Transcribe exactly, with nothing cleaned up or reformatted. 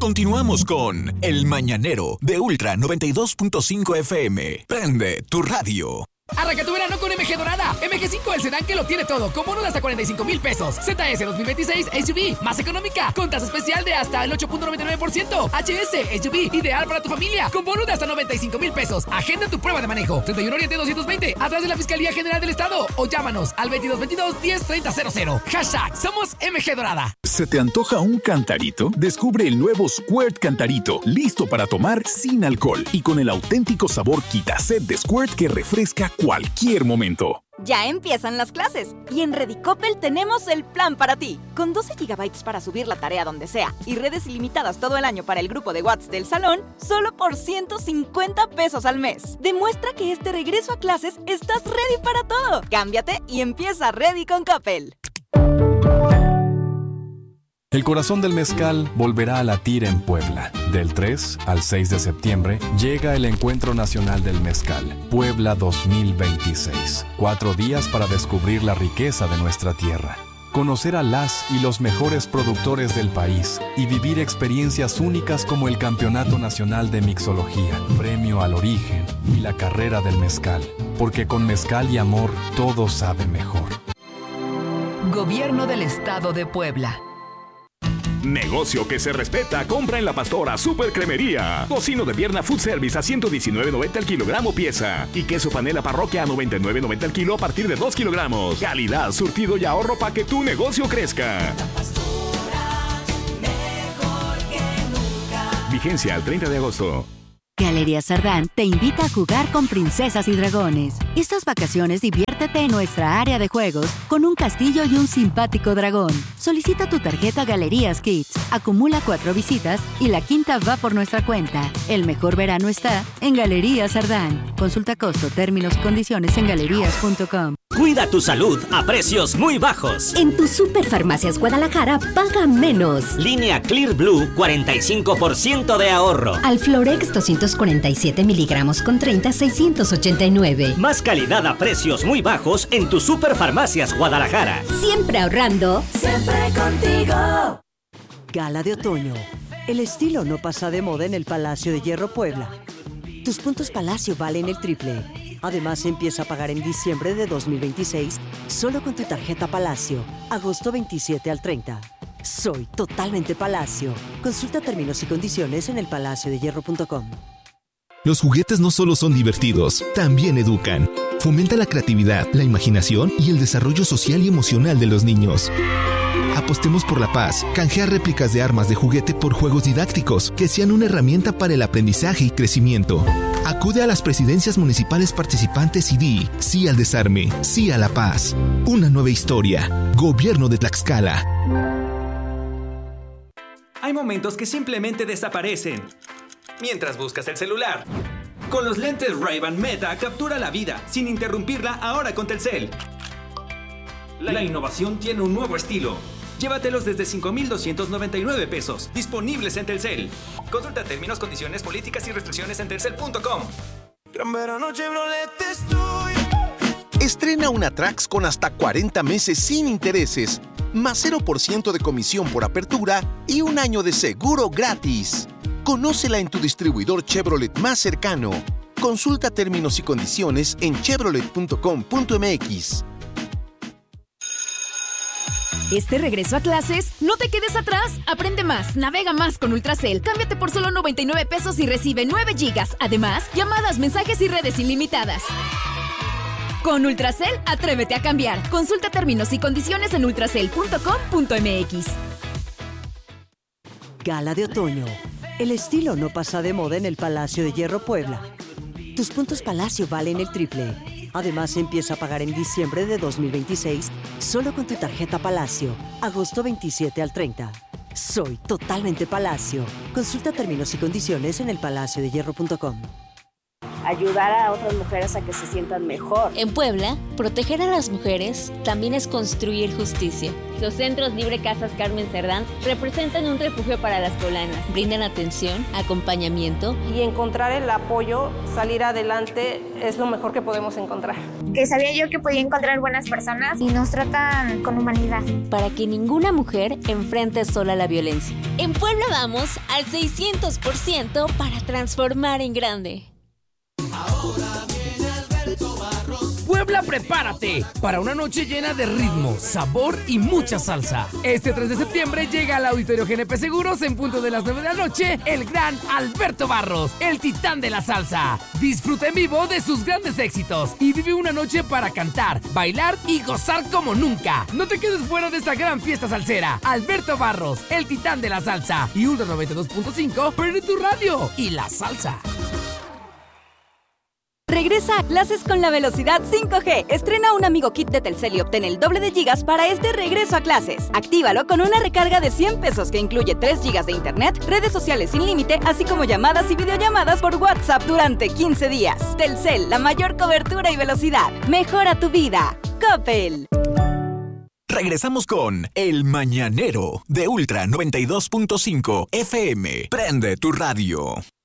Continuamos con El Mañanero de Ultra noventa y dos punto cinco F M. Prende tu radio. Arranca tu verano con M G Dorada. M G cinco, el sedán que lo tiene todo, con bono de hasta cuarenta y cinco mil pesos. Z S dos mil veintiséis S U V, más económica, con tasa especial de hasta el ocho punto noventa y nueve por ciento. H S S U V, ideal para tu familia, con bono de hasta noventa y cinco mil pesos. Agenda tu prueba de manejo. treinta y uno Oriente doscientos veinte, atrás de la Fiscalía General del Estado. O llámanos al veintidós veintidós diez treinta cero cero. Hashtag Somos M G Dorada. ¿Se te antoja un cantarito? Descubre el nuevo Squirt Cantarito, listo para tomar sin alcohol y con el auténtico sabor Quita-Sed de Squirt que refresca cualquier momento. Ya empiezan las clases y en Redicopel tenemos el plan para ti. Con doce gigabytes para subir la tarea donde sea y redes ilimitadas todo el año para el grupo de WhatsApp del salón, solo por ciento cincuenta pesos al mes. Demuestra que este regreso a clases estás ready para todo. Cámbiate y empieza Ready con Coppel. El corazón del mezcal volverá a latir en Puebla. Del tres al seis de septiembre llega el Encuentro Nacional del Mezcal, Puebla dos mil veintiséis. Cuatro días para descubrir la riqueza de nuestra tierra, conocer a las y los mejores productores del país y vivir experiencias únicas como el Campeonato Nacional de Mixología, Premio al Origen y la Carrera del Mezcal. Porque con mezcal y amor todo sabe mejor. Gobierno del Estado de Puebla. Negocio que se respeta, compra en La Pastora Super Cremería. Tocino de pierna Food Service a ciento diecinueve noventa al kilogramo pieza. Y queso panela Parroquia a noventa y nueve noventa al kilo a partir de dos kilogramos. Calidad, surtido y ahorro para que tu negocio crezca. La Pastora, mejor que nunca. Vigencia al treinta de agosto. Galerías Sardán te invita a jugar con princesas y dragones. Estas vacaciones diviértete en nuestra área de juegos con un castillo y un simpático dragón. Solicita tu tarjeta Galerías Kids, acumula cuatro visitas y la quinta va por nuestra cuenta. El mejor verano está en Galerías Sardán. Consulta costo, términos y condiciones en galerías punto com. Cuida tu salud a precios muy bajos. En tu Superfarmacias Guadalajara paga menos. Línea Clear Blue, cuarenta y cinco por ciento de ahorro. Alflorex doscientos cuarenta y siete miligramos con treinta, seiscientos ochenta y nueve. Más calidad a precios muy bajos en tu Superfarmacias Guadalajara. Siempre ahorrando. Siempre contigo. Gala de otoño. El estilo no pasa de moda en el Palacio de Hierro Puebla. Tus puntos Palacio valen el triple. Además, empieza a pagar en diciembre de dos mil veintiséis solo con tu tarjeta Palacio, agosto veintisiete al treinta. Soy totalmente Palacio. Consulta términos y condiciones en el palacio de hierro punto com. Los juguetes no solo son divertidos, también educan. Fomenta la creatividad, la imaginación y el desarrollo social y emocional de los niños. Apostemos por la paz. Canjea réplicas de armas de juguete por juegos didácticos que sean una herramienta para el aprendizaje y crecimiento. Acude a las presidencias municipales participantes y di sí al desarme, sí a la paz. Una nueva historia. Gobierno de Tlaxcala. Hay momentos que simplemente desaparecen mientras buscas el celular. Con los lentes Ray-Ban Meta captura la vida sin interrumpirla ahora con Telcel. La innovación tiene un nuevo estilo. Llévatelos desde cinco mil doscientos noventa y nueve pesos. Disponibles en Telcel. Consulta términos, condiciones, políticas y restricciones en telcel punto com. Gran verano Chevrolet estoy. Estrena una Trax con hasta cuarenta meses sin intereses, más cero por ciento de comisión por apertura y un año de seguro gratis. Conócela en tu distribuidor Chevrolet más cercano. Consulta términos y condiciones en chevrolet punto com punto m x. Este regreso a clases, no te quedes atrás. Aprende más, navega más con Ultracel. Cámbiate por solo noventa y nueve pesos y recibe nueve gigas. Además, llamadas, mensajes y redes ilimitadas. Con Ultracel, atrévete a cambiar. Consulta términos y condiciones en ultracel punto com punto m x. Gala de otoño. El estilo no pasa de moda en el Palacio de Hierro Puebla. Tus puntos Palacio valen el triple. Además, empieza a pagar en diciembre de dos mil veintiséis solo con tu tarjeta Palacio, agosto veintisiete al treinta. Soy totalmente Palacio. Consulta términos y condiciones en el palacio de hierro punto com. ayudar a otras mujeres a que se sientan mejor. En Puebla, proteger a las mujeres también es construir justicia. Los centros Libre Casas Carmen Cerdán representan un refugio para las poblanas. Brindan atención, acompañamiento. Y encontrar el apoyo, salir adelante, es lo mejor que podemos encontrar. Que sabía yo que podía encontrar buenas personas y nos tratan con humanidad. Para que ninguna mujer enfrente sola la violencia. En Puebla vamos al seiscientos por ciento para transformar en grande. Ahora viene Alberto Barros. Puebla, prepárate para una noche llena de ritmo, sabor y mucha salsa. Este tres de septiembre llega al Auditorio G N P Seguros en punto de las nueve de la noche el gran Alberto Barros, el titán de la salsa. Disfruta en vivo de sus grandes éxitos y vive una noche para cantar, bailar y gozar como nunca. No te quedes fuera de esta gran fiesta salsera. Alberto Barros, el titán de la salsa y Ultra noventa y dos punto cinco, prende tu radio y la salsa. Regresa a clases con la velocidad cinco G. Estrena un Amigo Kit de Telcel y obtén el doble de gigas para este regreso a clases. Actívalo con una recarga de cien pesos que incluye tres gigas de internet, redes sociales sin límite, así como llamadas y videollamadas por WhatsApp durante quince días. Telcel, la mayor cobertura y velocidad. Mejora tu vida. Coppel. Regresamos con El Mañanero de Ultra noventa y dos punto cinco F M. Prende tu radio.